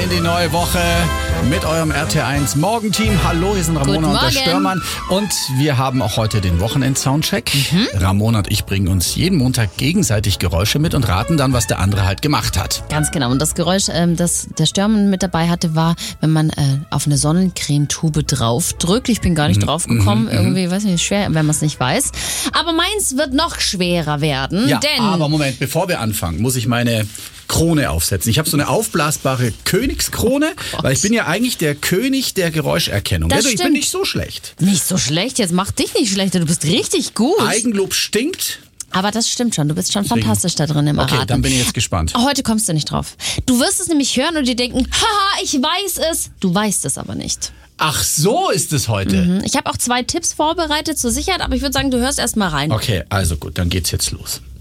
in die neue Woche mit eurem RT1 Morgenteam. Hallo, hier sind Ramona und der Störmann. Und wir haben auch heute den Wochenend-Soundcheck. Ramona und ich bringen uns jeden Montag gegenseitig Geräusche mit und raten dann, was der andere halt gemacht hat. Ganz genau. Und das Geräusch, das der Störmann mit dabei hatte, war, wenn man auf eine Sonnencremetube draufdrückt. Ich bin gar nicht drauf gekommen. Irgendwie, weiß nicht, schwer, wenn man es nicht weiß. Aber meins wird noch schwerer werden. Ja, denn aber Moment, bevor wir anfangen, muss ich meine Krone aufsetzen. Ich habe so eine aufblasbare Königskrone, weil ich bin ja eigentlich der König der Geräuscherkennung. Das Ich bin nicht so schlecht. Nicht so schlecht, jetzt mach dich nicht schlechter, du bist richtig gut. Eigenlob stinkt. Aber das stimmt schon, du bist schon fantastisch da drin im Erraten. Okay, dann bin ich jetzt gespannt. Heute kommst du nicht drauf. Du wirst es nämlich hören und dir denken, haha, ich weiß es. Du weißt es aber nicht. Ach, so ist es heute. Ich habe auch 2 Tipps vorbereitet zur Sicherheit, aber ich würde sagen, du hörst erst mal rein. Okay, also gut, dann geht's jetzt los.